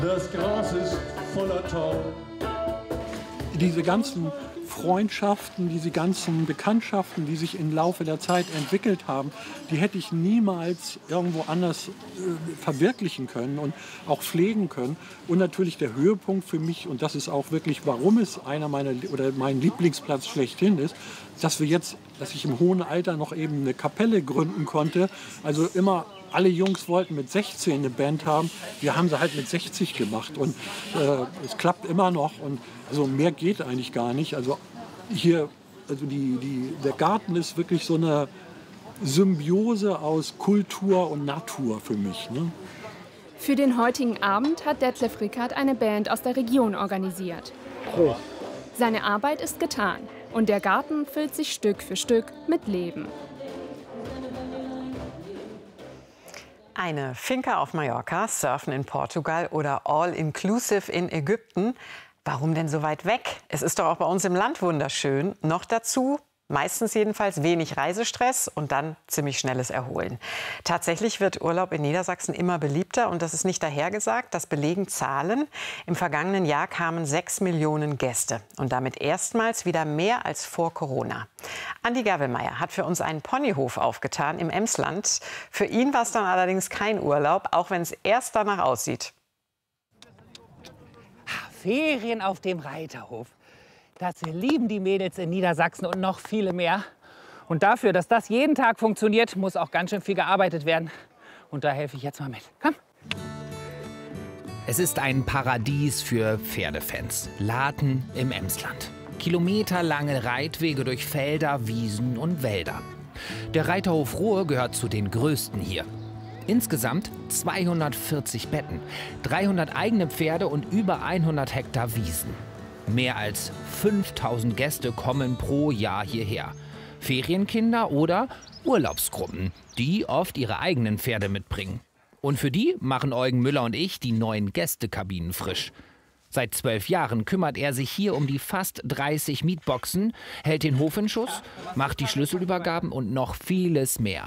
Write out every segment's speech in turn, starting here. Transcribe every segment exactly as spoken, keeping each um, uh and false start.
Das Gras ist voller Tau. Diese ganzen Freundschaften, diese ganzen Bekanntschaften, die sich im Laufe der Zeit entwickelt haben, die hätte ich niemals irgendwo anders äh, verwirklichen können und auch pflegen können. Und natürlich der Höhepunkt für mich, und das ist auch wirklich, warum es einer meiner oder mein Lieblingsplatz schlechthin ist, dass wir jetzt, dass ich im hohen Alter noch eben eine Kapelle gründen konnte. Also immer alle Jungs wollten mit sechzehn eine Band haben. Wir haben sie halt mit sechzig gemacht und äh, es klappt immer noch. Und also mehr geht eigentlich gar nicht. Also hier, also die, die, der Garten ist wirklich so eine Symbiose aus Kultur und Natur für mich. Ne? Für den heutigen Abend hat Detlef Rickert eine Band aus der Region organisiert. Oh. Seine Arbeit ist getan und der Garten füllt sich Stück für Stück mit Leben. Eine Finca auf Mallorca, Surfen in Portugal oder All-Inclusive in Ägypten. Warum denn so weit weg? Es ist doch auch bei uns im Land wunderschön. Noch dazu meistens jedenfalls wenig Reisestress und dann ziemlich schnelles Erholen. Tatsächlich wird Urlaub in Niedersachsen immer beliebter und das ist nicht dahergesagt, das belegen Zahlen. Im vergangenen Jahr kamen sechs Millionen Gäste und damit erstmals wieder mehr als vor Corona. Andi Gerwelmeier hat für uns einen Ponyhof aufgetan im Emsland. Für ihn war es dann allerdings kein Urlaub, auch wenn es erst danach aussieht. Ferien auf dem Reiterhof. Das lieben die Mädels in Niedersachsen und noch viele mehr. Und dafür, dass das jeden Tag funktioniert, muss auch ganz schön viel gearbeitet werden. Und da helfe ich jetzt mal mit. Komm! Es ist ein Paradies für Pferdefans. Laden im Emsland. Kilometerlange Reitwege durch Felder, Wiesen und Wälder. Der Reiterhof Ruhe gehört zu den größten hier. Insgesamt zweihundertvierzig Betten, dreihundert eigene Pferde und über hundert Hektar Wiesen. Mehr als fünftausend Gäste kommen pro Jahr hierher. Ferienkinder oder Urlaubsgruppen, die oft ihre eigenen Pferde mitbringen. Und für die machen Eugen Müller und ich die neuen Gästekabinen frisch. Seit zwölf Jahren kümmert er sich hier um die fast dreißig Mietboxen, hält den Hof in Schuss, macht die Schlüsselübergaben und noch vieles mehr.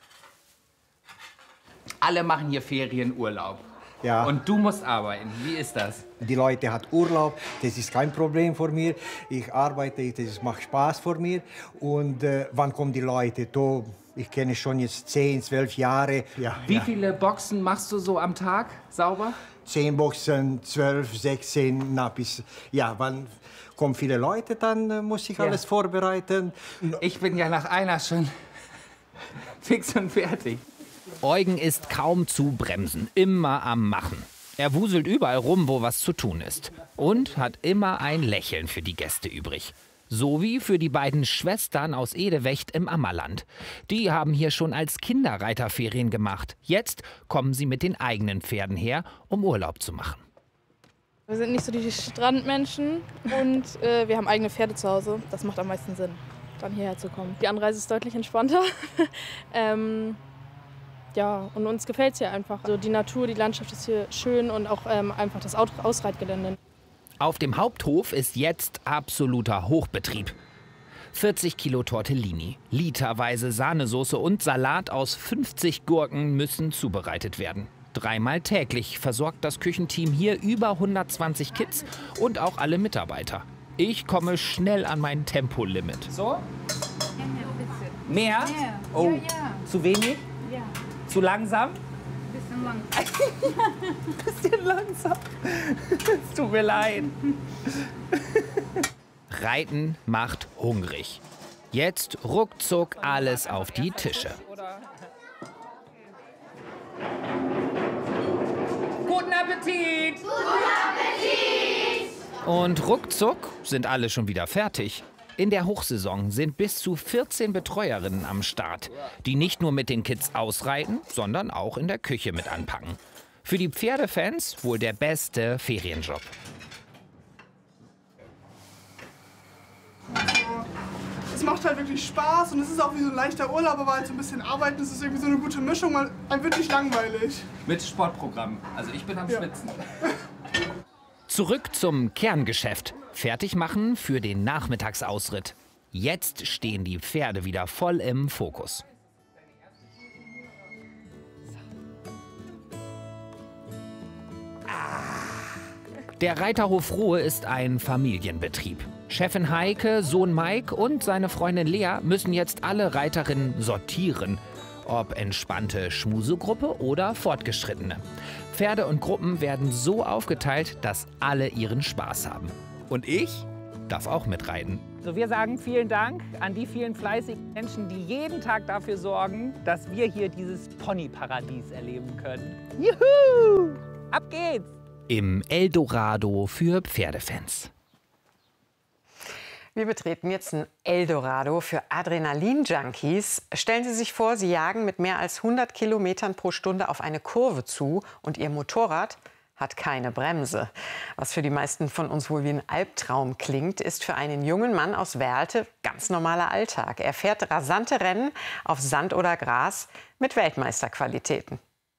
Alle machen hier Ferienurlaub. Ja. Und du musst arbeiten. Wie ist das? Die Leute haben Urlaub, das ist kein Problem für mich. Ich arbeite, das macht Spaß für mich. Und äh, wann kommen die Leute? Da, ich kenne schon jetzt zehn, zwölf Jahre. Ja, Wie ja. viele Boxen machst du so am Tag sauber? Zehn Boxen, zwölf, sechzehn, na, bis, ja, wann kommen viele Leute, dann äh, muss ich Ja. alles vorbereiten. Ich bin ja nach einer schon fix und fertig. Eugen ist kaum zu bremsen, immer am Machen. Er wuselt überall rum, wo was zu tun ist. Und hat immer ein Lächeln für die Gäste übrig. So wie für die beiden Schwestern aus Edewecht im Ammerland. Die haben hier schon als Kinder Reiterferien gemacht. Jetzt kommen sie mit den eigenen Pferden her, um Urlaub zu machen. Wir sind nicht so die Strandmenschen und äh, wir haben eigene Pferde zu Hause. Das macht am meisten Sinn, dann hierher zu kommen. Die Anreise ist deutlich entspannter. ähm, Ja, und uns gefällt es hier einfach. Also die Natur, die Landschaft ist hier schön und auch ähm, einfach das Ausreitgelände. Auf dem Haupthof ist jetzt absoluter Hochbetrieb. vierzig Kilo Tortellini, literweise Sahnesoße und Salat aus fünfzig Gurken müssen zubereitet werden. Dreimal täglich versorgt das Küchenteam hier über hundertzwanzig Kids und auch alle Mitarbeiter. Ich komme schnell an mein Tempolimit. So? Mehr? Oh, zu wenig? Zu langsam? Bisschen langsam. Bisschen langsam. Es tut mir leid. Reiten macht hungrig. Jetzt ruckzuck alles auf die Tische. Guten Appetit! Guten Appetit! Und ruckzuck sind alle schon wieder fertig. In der Hochsaison sind bis zu vierzehn Betreuerinnen am Start, die nicht nur mit den Kids ausreiten, sondern auch in der Küche mit anpacken. Für die Pferdefans wohl der beste Ferienjob. Es macht halt wirklich Spaß und es ist auch wie so ein leichter Urlaub, aber halt so ein bisschen arbeiten, es ist irgendwie so eine gute Mischung, man, einem wird nicht langweilig. Mit Sportprogramm. Also ich bin am Ja. Schwitzen. Zurück zum Kerngeschäft. Fertig machen für den Nachmittagsausritt. Jetzt stehen die Pferde wieder voll im Fokus. Ah, Der Reiterhof Rohe ist ein Familienbetrieb. Chefin Heike, Sohn Mike und seine Freundin Lea müssen jetzt alle Reiterinnen sortieren. Ob entspannte Schmusegruppe oder fortgeschrittene. Pferde und Gruppen werden so aufgeteilt, dass alle ihren Spaß haben. Und ich darf auch mitreiten. So, wir sagen vielen Dank an die vielen fleißigen Menschen, die jeden Tag dafür sorgen, dass wir hier dieses Ponyparadies erleben können. Juhu! Ab geht's! Im Eldorado für Pferdefans. Wir betreten jetzt ein Eldorado für Adrenalin-Junkies. Stellen Sie sich vor, Sie jagen mit mehr als hundert Kilometern pro Stunde auf eine Kurve zu und Ihr Motorrad hat keine Bremse. Was für die meisten von uns wohl wie ein Albtraum klingt, ist für einen jungen Mann aus Werlte ganz normaler Alltag. Er fährt rasante Rennen auf Sand oder Gras mit Weltmeisterqualitäten.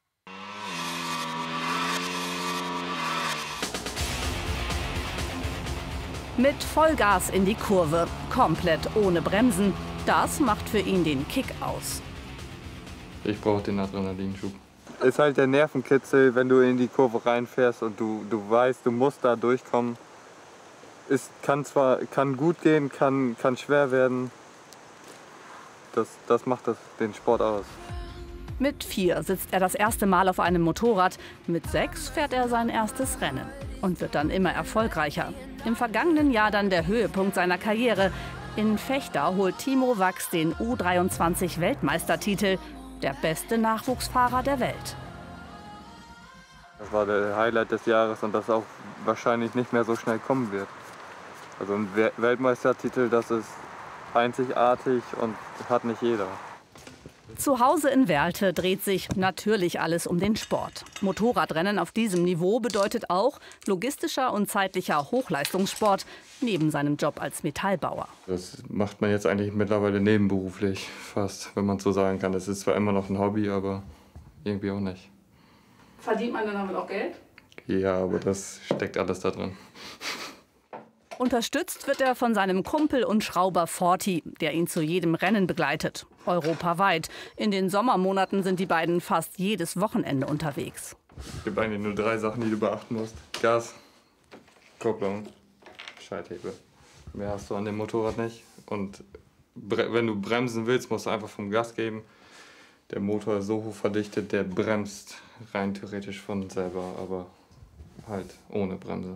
Mit Vollgas in die Kurve, komplett ohne Bremsen. Das macht für ihn den Kick aus. Ich brauche den Adrenalinschub. Ist halt der Nervenkitzel, wenn du in die Kurve reinfährst und du, du weißt, du musst da durchkommen. Es kann zwar kann gut gehen, kann, kann schwer werden. Das, das macht das, den Sport aus. Mit vier sitzt er das erste Mal auf einem Motorrad. Mit sechs fährt er sein erstes Rennen und wird dann immer erfolgreicher. Im vergangenen Jahr dann der Höhepunkt seiner Karriere. In Vechta holt Timo Wachs den U dreiundzwanzig Weltmeistertitel. Der beste Nachwuchsfahrer der Welt. Das war der Highlight des Jahres und das auch wahrscheinlich nicht mehr so schnell kommen wird. Also ein Weltmeistertitel, das ist einzigartig und hat nicht jeder. Zu Hause in Werlte dreht sich natürlich alles um den Sport. Motorradrennen auf diesem Niveau bedeutet auch logistischer und zeitlicher Hochleistungssport neben seinem Job als Metallbauer. Das macht man jetzt eigentlich mittlerweile nebenberuflich fast, wenn man so sagen kann. Es ist zwar immer noch ein Hobby, aber irgendwie auch nicht. Verdient man dann damit auch Geld? Ja, aber das steckt alles da drin. Unterstützt wird er von seinem Kumpel und Schrauber Forti, der ihn zu jedem Rennen begleitet. Europaweit. In den Sommermonaten sind die beiden fast jedes Wochenende unterwegs. Es gibt eigentlich nur drei Sachen, die du beachten musst. Gas, Kupplung, Schalthebel. Mehr hast du an dem Motorrad nicht. Und wenn du bremsen willst, musst du einfach vom Gas geben. Der Motor ist so hoch verdichtet, der bremst rein theoretisch von selber, aber halt ohne Bremse.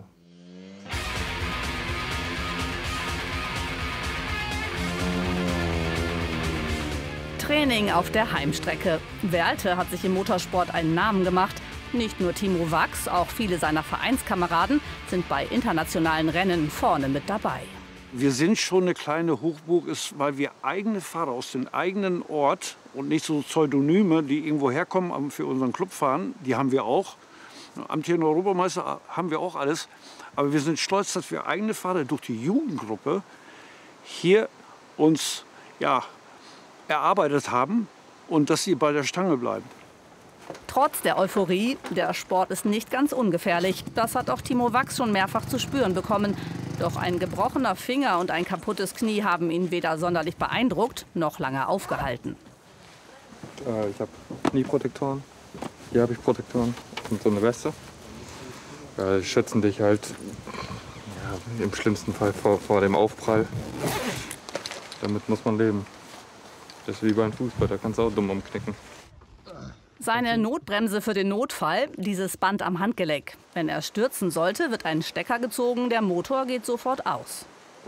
Training auf der Heimstrecke. Werlte hat sich im Motorsport einen Namen gemacht. Nicht nur Timo Wachs, auch viele seiner Vereinskameraden sind bei internationalen Rennen vorne mit dabei. Wir sind schon eine kleine Hochburg, ist, weil wir eigene Fahrer aus dem eigenen Ort und nicht so Pseudonyme, die irgendwo herkommen und für unseren Club fahren, die haben wir auch. Amtierender Europameister haben wir auch alles. Aber wir sind stolz, dass wir eigene Fahrer durch die Jugendgruppe hier uns ja, erarbeitet haben und dass sie bei der Stange bleiben. Trotz der Euphorie, der Sport ist nicht ganz ungefährlich. Das hat auch Timo Wachs schon mehrfach zu spüren bekommen. Doch ein gebrochener Finger und ein kaputtes Knie haben ihn weder sonderlich beeindruckt, noch lange aufgehalten. Äh, ich habe Knieprotektoren, hier habe ich Protektoren und so eine Weste. Ja, die schützen dich halt ja, im schlimmsten Fall vor, vor dem Aufprall. Damit muss man leben. Das ist wie beim Fußball, da kannst du auch dumm umknicken. Seine Notbremse für den Notfall, dieses Band am Handgelenk. Wenn er stürzen sollte, wird ein Stecker gezogen, der Motor geht sofort aus.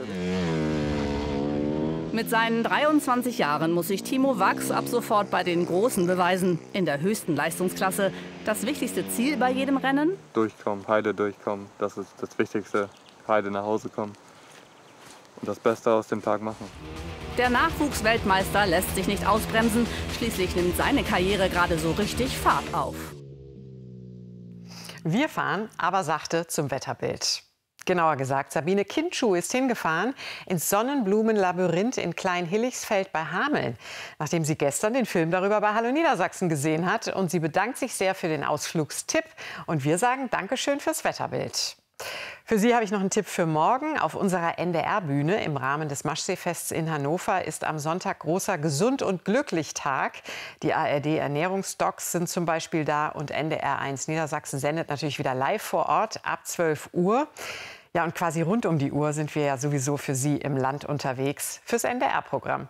Mit seinen dreiundzwanzig Jahren muss sich Timo Wachs ab sofort bei den Großen beweisen, in der höchsten Leistungsklasse. Das wichtigste Ziel bei jedem Rennen? Durchkommen, heile durchkommen, das ist das Wichtigste. Heile nach Hause kommen und das Beste aus dem Tag machen. Der Nachwuchsweltmeister lässt sich nicht ausbremsen. Schließlich nimmt seine Karriere gerade so richtig Fahrt auf. Wir fahren aber sachte zum Wetterbild. Genauer gesagt, Sabine Kindschuh ist hingefahren ins Sonnenblumenlabyrinth in Kleinhilligsfeld bei Hameln, nachdem sie gestern den Film darüber bei Hallo Niedersachsen gesehen hat. Und sie bedankt sich sehr für den Ausflugstipp. Und wir sagen Dankeschön fürs Wetterbild. Für Sie habe ich noch einen Tipp für morgen. Auf unserer N D R-Bühne im Rahmen des Maschseefests in Hannover ist am Sonntag großer Gesund und glücklich Tag. Die A R D-Ernährungsdocs sind zum Beispiel da und N D R eins Niedersachsen sendet natürlich wieder live vor Ort ab zwölf Uhr. Ja, und quasi rund um die Uhr sind wir ja sowieso für Sie im Land unterwegs fürs N D R-Programm.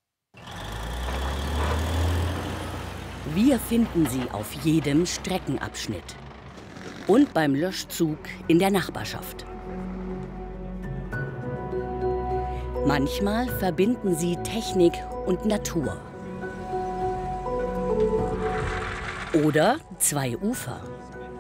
Wir finden sie auf jedem Streckenabschnitt. Und beim Löschzug in der Nachbarschaft. Manchmal verbinden sie Technik und Natur. Oder zwei Ufer.